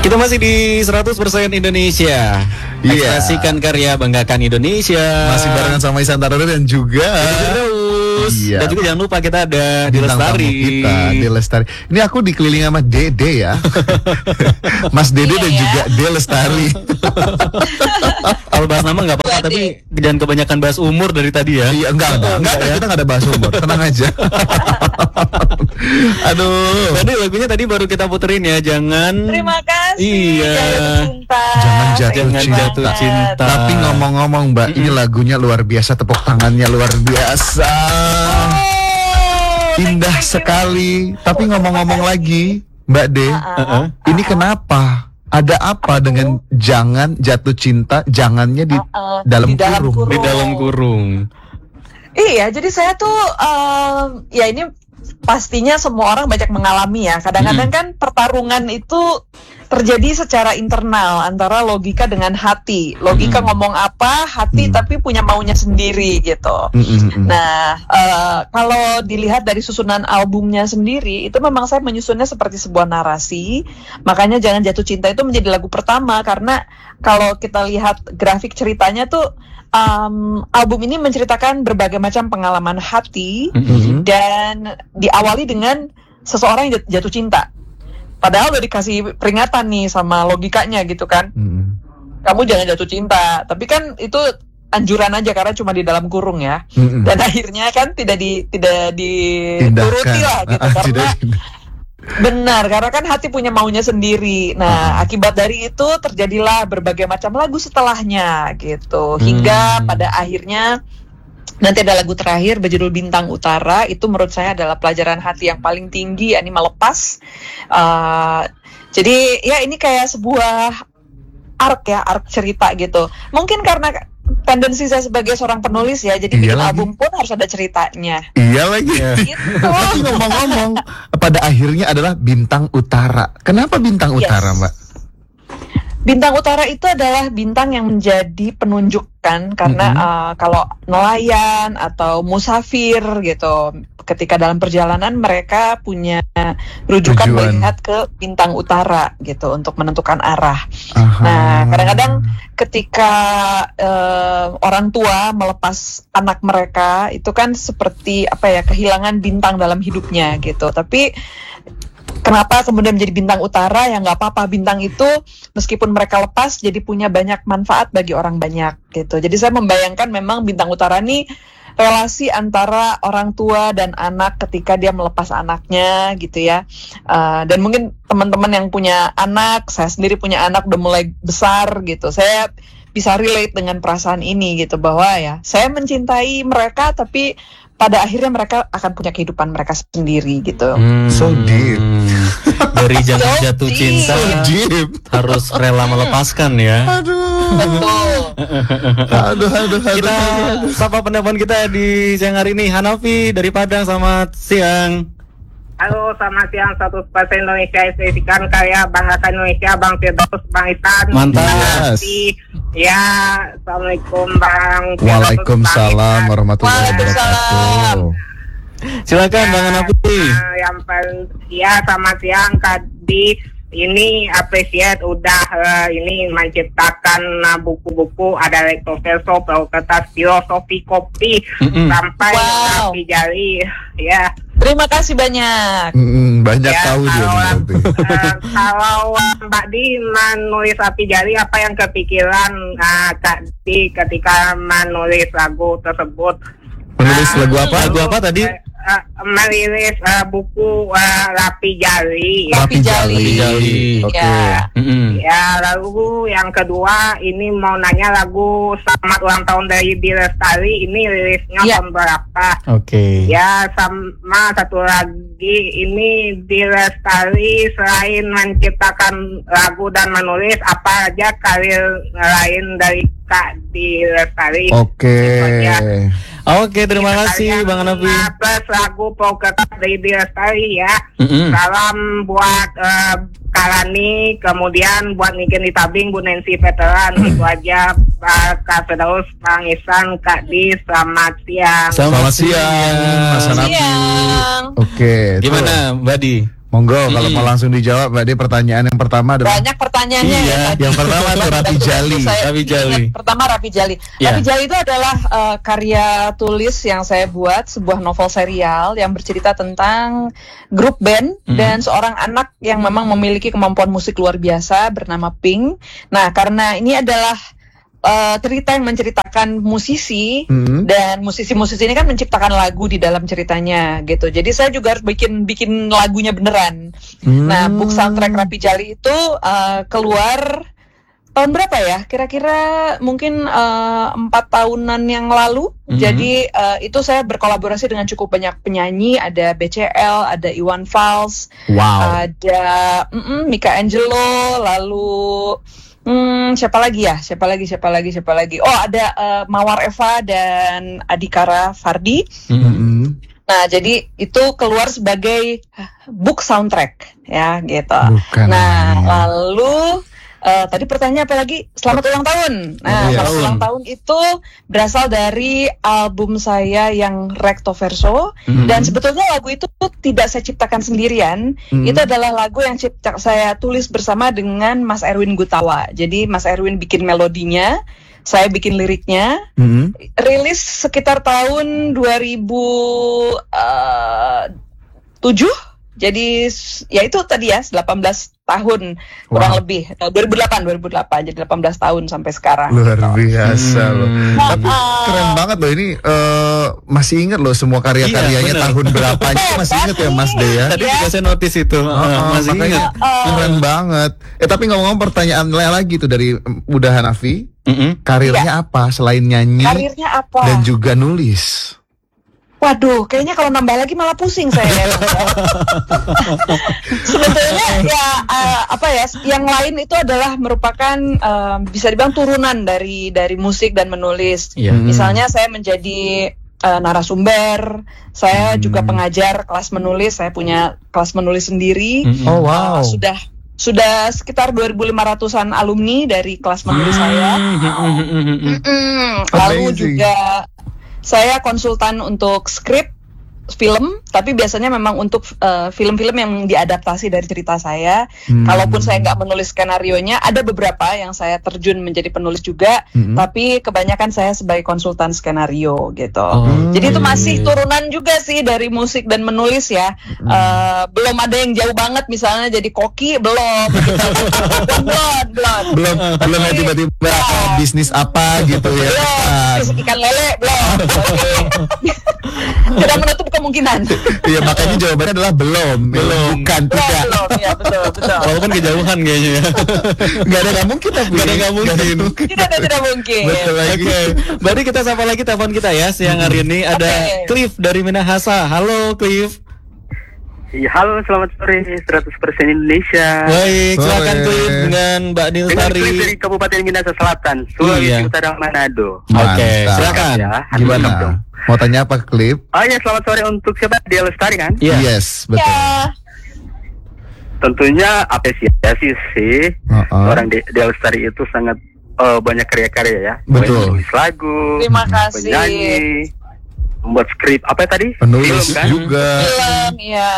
Kita masih di 100% Indonesia. Ekspresikan karya, banggakan Indonesia. Masih barengan sama Ihsan Taruri dan juga Iya. Dan juga jangan lupa kita ada di bintang Lestari. tamu kita di Lestari. Ini aku dikelilingi sama Dede ya. Mas Dede dan juga De Lestari. Kalau bahas nama nggak apa-apa, tapi jangan kebanyakan bahas umur dari tadi ya. Iya, enggak, kita nggak ada bahas umur, tenang aja. Aduh. Tadi lagunya tadi baru kita puterin ya, jangan. Terima kasih. Iya. Jangan jatuh cinta. Tapi ngomong-ngomong Mbak, ini lagunya luar biasa, tepuk tangannya luar biasa. Indah sekali. Tapi ngomong-ngomong lagi, Mbak De, ini kenapa? Ada apa dengan jangan jatuh cinta? Jangannya di dalam kurung. Di dalam kurung. Iya, jadi saya tuh ya ini pastinya semua orang banyak mengalami ya. Kadang-kadang kan pertarungan itu terjadi secara internal antara logika dengan hati. Logika ngomong apa, hati tapi punya maunya sendiri gitu. Nah, kalau dilihat dari susunan albumnya sendiri, itu memang saya menyusunnya seperti sebuah narasi. Makanya Jangan Jatuh Cinta itu menjadi lagu pertama, karena kalau kita lihat grafik ceritanya tuh album ini menceritakan berbagai macam pengalaman hati dan diawali dengan seseorang yang jatuh cinta. Padahal udah dikasih peringatan nih sama logikanya gitu kan. Kamu jangan jatuh cinta. Tapi kan itu anjuran aja karena cuma di dalam kurung ya. Dan akhirnya kan tidak dituruti lah gitu karena benar, karena kan hati punya maunya sendiri. Nah, akibat dari itu terjadilah berbagai macam lagu setelahnya gitu. Hingga pada akhirnya nanti ada lagu terakhir berjudul Bintang Utara. Itu menurut saya adalah pelajaran hati yang paling tinggi, yakni melepas. Jadi ya ini kayak sebuah arc cerita gitu. Mungkin karena tendensi saya sebagai seorang penulis ya, jadi bikin album pun harus ada ceritanya. Iya lagi. Gitu. Tapi ngomong-ngomong, pada akhirnya adalah Bintang Utara. Kenapa Bintang Utara, Mbak? Bintang Utara itu adalah bintang yang menjadi penunjukan karena kalau nelayan atau musafir gitu, ketika dalam perjalanan mereka punya rujukan melihat ke bintang utara gitu untuk menentukan arah. Nah, kadang-kadang ketika orang tua melepas anak mereka itu kan seperti kehilangan bintang dalam hidupnya gitu. Tapi kenapa kemudian menjadi bintang utara? Ya nggak apa-apa, bintang itu meskipun mereka lepas jadi punya banyak manfaat bagi orang banyak gitu. Jadi saya membayangkan memang bintang utara ini relasi antara orang tua dan anak ketika dia melepas anaknya gitu ya. Dan mungkin teman-teman yang punya anak, saya sendiri punya anak udah mulai besar gitu, saya bisa relate dengan perasaan ini gitu, bahwa ya saya mencintai mereka tapi pada akhirnya mereka akan punya kehidupan mereka sendiri gitu. So deep. Dari jangan jatuh cinta harus rela melepaskan ya. Betul. Aduh. Kita sapa penelpon kita di siang hari ini, Hanafi dari Padang. Selamat siang. Halo, selamat siang. 100% Indonesia, ekspresikan karya, banggakan Indonesia, Bang Firdaus, Bang Ihsan. Mantap. Ya, Assalamualaikum Bang. Waalaikumsalam warahmatullahi wabarakatuh. Silakan Bang Hanafi. Yang selamat siang Kadi. Ini apresiat udah ini menciptakan buku-buku, ada lektoverso, kertas filosofi kopi sampai Rapi Jali ya. Terima kasih banyak. Banyak ya, tahu dia. Kalau Mbak Di menulis Rapi Jali, apa yang kepikiran Kak Di ketika menulis lagu tersebut? Menulis lagu apa? Lagu apa tadi? Merilis buku Rapi Jali. Rapi Jali. Oke. Ya, lalu yang kedua ini mau nanya lagu Selamat Ulang Tahun dari Di Lestari ini rilisnya tahun berapa? Oke. Ya, sama satu lagi ini Di Lestari selain menciptakan lagu dan menulis, apa aja karir lain dari Kak Di Lestari? Oke, terima kasih Bang Hanafi. Plus lagu Poketas dari Di Lestari ya. Salam buat Kalani, kemudian buat Niken di Tabing, Bu Nancy Veteran. Itu aja Kak Firdaus, Bang Ihsan, Kak Di, selamat siang. Selamat siang, Mas Hanafi. Siang. Oke. Gimana Mbak Di? Monggo kalau mau langsung dijawab Mbak De, pertanyaan yang pertama adalah Banyak pertanyaannya Iya, ya. tadi. yang pertama tuh Rapi Jali. Rapi Jali. Pertama Rapi Jali. Iya. Rapi Jali itu adalah karya tulis yang saya buat, sebuah novel serial yang bercerita tentang grup band dan seorang anak yang memang memiliki kemampuan musik luar biasa bernama Pink. Nah, karena ini adalah cerita yang menceritakan musisi dan musisi-musisi ini kan menciptakan lagu di dalam ceritanya gitu. Jadi saya juga harus bikin lagunya beneran. Nah, book soundtrack Rapi Jali itu keluar tahun berapa ya? Kira-kira mungkin 4 tahunan yang lalu. Jadi itu saya berkolaborasi dengan cukup banyak penyanyi. Ada BCL, ada Iwan Fals, ada Mika Angelo, lalu siapa lagi? Oh, ada Mawar Eva dan Adhikara Fardi. Nah, jadi itu keluar sebagai book soundtrack ya gitu. Lalu tadi pertanyaan apa lagi? Selamat ulang tahun. Nah, selamat ulang tahun itu berasal dari album saya yang Recto Verso, dan sebetulnya lagu itu tidak saya ciptakan sendirian. Itu adalah lagu yang saya tulis bersama dengan Mas Erwin Gutawa. Jadi Mas Erwin bikin melodinya, saya bikin liriknya. Rilis sekitar tahun 2007. Jadi ya itu tadi ya 18 tahun kurang lebih 2008 jadi 18 tahun sampai sekarang. Luar biasa loh. Tapi keren banget loh ini, masih ingat loh semua karya-karyanya tahun berapanya masih ingat ya Mas De ya. Tadi juga saya notice itu. Masih ingat. Keren banget. Tapi ngomong-ngomong pertanyaan lagi tuh dari Bunda Hanafi, karirnya apa selain nyanyi Karirnya apa? dan juga nulis? Waduh, kayaknya kalau nambah lagi malah pusing saya. Sebetulnya ya yang lain itu adalah merupakan bisa dibilang turunan dari musik dan menulis. Misalnya saya menjadi narasumber, saya juga pengajar kelas menulis, saya punya kelas menulis sendiri. Oh wow. Sudah sekitar 2.500-an alumni dari kelas menulis saya. Lalu juga saya konsultan untuk skrip film, tapi biasanya memang untuk film-film yang diadaptasi dari cerita saya. Kalaupun saya nggak menulis skenarionya, ada beberapa yang saya terjun menjadi penulis juga, tapi kebanyakan saya sebagai konsultan skenario gitu. Jadi itu masih turunan juga sih dari musik dan menulis ya. Belum ada yang jauh banget, misalnya jadi koki, belum. Gitu. belum ya tiba-tiba bisnis apa gitu ya. Belum, ikan lele belum. Tidak menutup kemungkinan. Iya, makanya jawabannya adalah belum. Bukan, tidak. Belum, ya betul. Walaupun kejauhan kayaknya ya. Gak ada nggak mungkin tapi. Tidak mungkin. Tidak mungkin. Betul lagi. Oke. Berarti kita sapa lagi telepon kita ya siang hari ini. Ada Cliff dari Minahasa. Halo Cliff. Iya, halo, selamat sore 100% Indonesia. Baik, silakan Cliff dengan Mbak Dengan Nilsari. Cliff dari Kabupaten Minahasa Selatan, Sulawesi Utara, Manado. Oke, silakan. Ya, Gimana? Mau tanya apa Cliff? Oh ya, selamat sore untuk siapa? Dia Lestari kan? Iya. Yes, betul. Tentunya apresiasi sih. Orang Dia Lestari itu sangat banyak karya-karya ya. Betul. Menulis lagu, Terima kasih. penyanyi, membuat skrip, apa tadi? Penulis Film, kan? juga. Film, ya.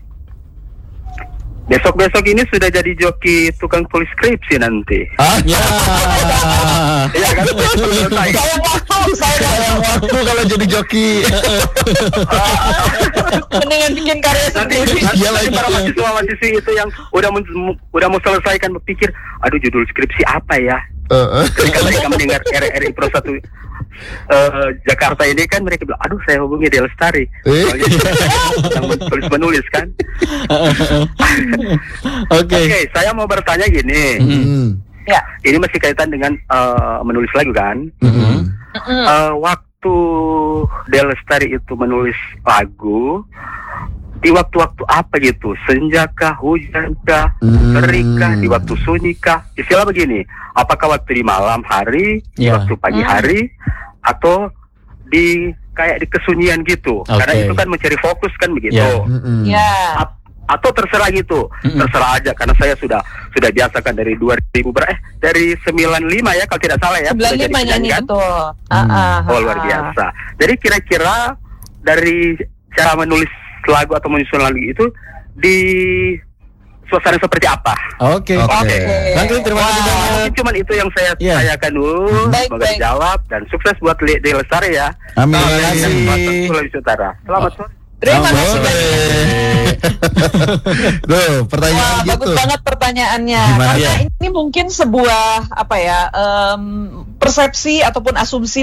Besok-besok ini sudah jadi joki tukang tulis skripsi nanti. Ya. Iya kan? Sayang waktu kalau jadi joki. Mendingan bikin karya sendiri. Nanti para mahasiswa-mahasiswi itu yang udah mau selesaikan berpikir, aduh judul skripsi apa ya? Ketika mereka mendengar RRI Pro 1 Jakarta ini kan mereka bilang, aduh saya hubungi Dia Lestari. Yang tulis-menulis kan. Oke, saya mau bertanya gini. Ya. Ini masih kaitan dengan menulis lagu kan. Waktu Dia Lestari itu menulis lagu, di waktu-waktu apa gitu? Senjakah, hujankah, terikkah, di waktu sunyi-kah? Istilah begini, apakah waktu di malam hari, di waktu pagi hari, atau di kayak di kesunyian gitu? Karena itu kan mencari fokus kan begitu. Ya. Atau terserah gitu, terserah aja, karena saya sudah biasa kan dari 2000 dari 95 ya kalau tidak salah ya. 95 nyanyi kan? betul. Oh luar biasa. Jadi kira-kira dari cara menulis lagu atau menyusun lagu itu di suasana seperti apa. Oke. Oke. Bang Kling, terima kasih banyak. Mungkin cuman itu yang saya Iya. tanyakan dulu. Baik, Semoga baik. dijawab dan sukses buat De Lestari ya. Amin. Terima kasih. Sulawesi Utara. Selamat sore. Terima kasih banyak. Loh, pertanyaan Wah, gitu. bagus banget pertanyaannya. Gimana? Karena Ya. ini mungkin sebuah persepsi ataupun asumsi